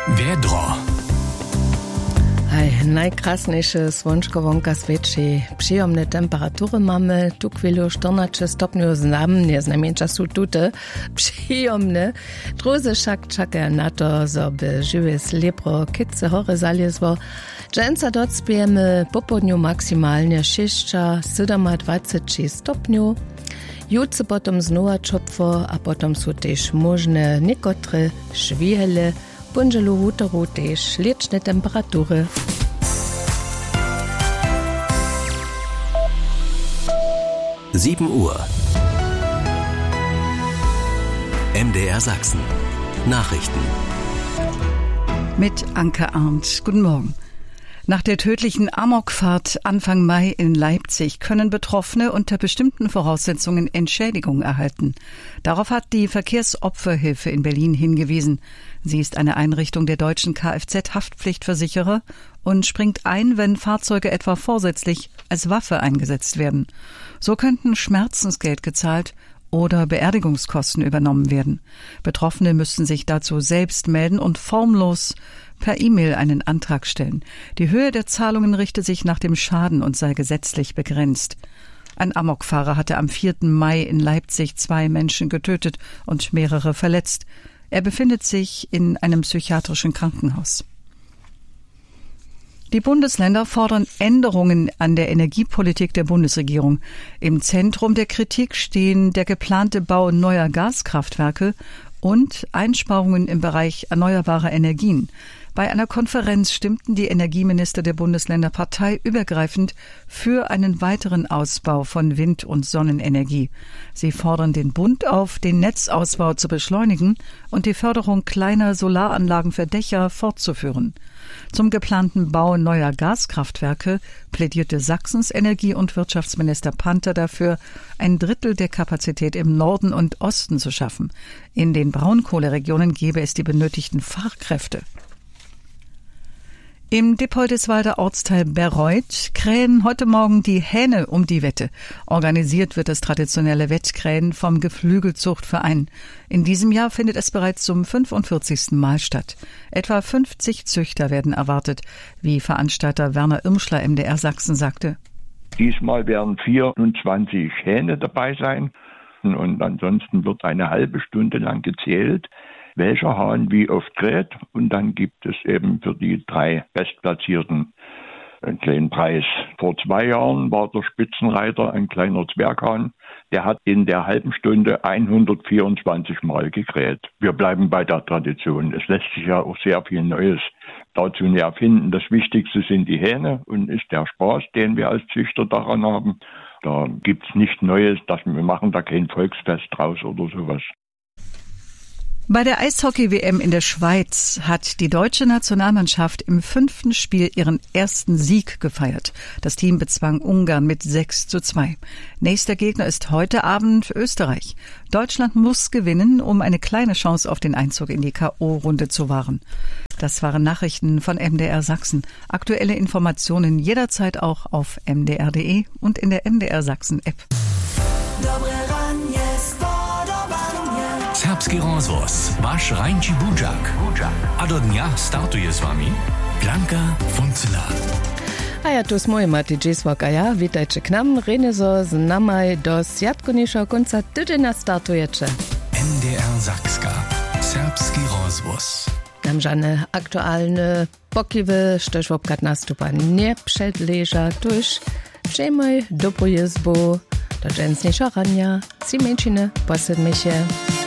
Wer dra? Najkrasnejsze słonczko wonka świeci. Przyjemne temperatury mamy. Tu chwilę sztornacze stopniu znam, nie znajmniej czasu tute. Przyjemne. Druzy szak czeka na to, żeby żywe slepro kitce hory zaliezło. Dżęca docpiemy po południu maksymalnie 6-27 stopniu. Jutro potem znowu czopwo, a potem są też możne niektóre szwiele. Punżelu wuteru też liczne temperatury. Uhr. MDR Sachsen. Nachrichten. Mit Anke Arndt. Guten Morgen. Nach der tödlichen Amokfahrt Anfang Mai in Leipzig können Betroffene unter bestimmten Voraussetzungen Entschädigung erhalten. Darauf hat die Verkehrsopferhilfe in Berlin hingewiesen. Sie ist eine Einrichtung der deutschen Kfz-Haftpflichtversicherer und springt ein, wenn Fahrzeuge etwa vorsätzlich als Waffe eingesetzt werden. So könnten Schmerzensgeld gezahlt oder Beerdigungskosten übernommen werden. Betroffene müssten sich dazu selbst melden und formlos per E-Mail einen Antrag stellen. Die Höhe der Zahlungen richte sich nach dem Schaden und sei gesetzlich begrenzt. Ein Amokfahrer hatte am 4. Mai in Leipzig 2 Menschen getötet und mehrere verletzt. Er befindet sich in einem psychiatrischen Krankenhaus. Die Bundesländer fordern Änderungen an der Energiepolitik der Bundesregierung. Im Zentrum der Kritik stehen der geplante Bau neuer Gaskraftwerke und Einsparungen im Bereich erneuerbarer Energien. Bei einer Konferenz stimmten die Energieminister der Bundesländer parteiübergreifend für einen weiteren Ausbau von Wind- und Sonnenenergie. Sie fordern den Bund auf, den Netzausbau zu beschleunigen und die Förderung kleiner Solaranlagen für Dächer fortzuführen. Zum geplanten Bau neuer Gaskraftwerke plädierte Sachsens Energie- und Wirtschaftsminister Panther dafür, 1/3 der Kapazität im Norden und Osten zu schaffen. In den Braunkohleregionen gäbe es die benötigten Fachkräfte. Im Dippoldiswalder Ortsteil Bereuth krähen heute Morgen die Hähne um die Wette. Organisiert wird das traditionelle Wettkrähen vom Geflügelzuchtverein. In diesem Jahr findet es bereits zum 45. Mal statt. Etwa 50 Züchter werden erwartet, wie Veranstalter Werner Irmschler MDR Sachsen sagte. Diesmal werden 24 Hähne dabei sein und ansonsten wird eine halbe Stunde lang gezählt, welcher Hahn wie oft kräht, und dann gibt es eben für die 3 Bestplatzierten einen kleinen Preis. Vor 2 Jahren war der Spitzenreiter ein kleiner Zwerghahn, der hat in der halben Stunde 124 Mal gekräht. Wir bleiben bei der Tradition. Es lässt sich ja auch sehr viel Neues dazu erfinden. Das Wichtigste sind die Hähne und ist der Spaß, den wir als Züchter daran haben. Da gibt's nichts Neues, wir machen da kein Volksfest draus oder sowas. Bei der Eishockey-WM in der Schweiz hat die deutsche Nationalmannschaft im 5. Spiel ihren ersten Sieg gefeiert. Das Team bezwang Ungarn mit 6:2. Nächster Gegner ist heute Abend Österreich. Deutschland muss gewinnen, um eine kleine Chance auf den Einzug in die K.O.-Runde zu wahren. Das waren Nachrichten von MDR Sachsen. Aktuelle Informationen jederzeit auch auf mdr.de und in der MDR Sachsen-App. Serbski rozvoz, vaš Rajnči Budžak. A do dnia startuje s vami Blanka Funcela. A ja tu smo imati džisvoka, ja, witajcie k nam, Renezo z namaj do sjatkoniejszego końca tydzienia startujecie. MDR Sakska, serbski rozvoz. Namżane aktualne pokiwy, sztoś wopkat nastupa nie przedleża, tuż przejmoj do pojezbu, do dżęsniejsza rania, si męcziny, posedmy się.